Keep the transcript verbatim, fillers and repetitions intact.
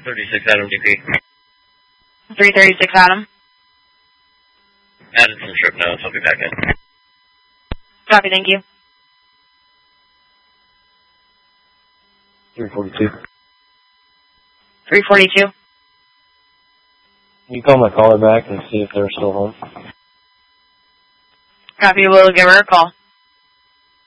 thirty-six Adam D P. three thirty-six Adam. Added some trip notes. I'll be back in. Copy, thank you. three forty-two. three forty-two. Can you call my caller back and see if they're still home? Copy, we'll give her a call.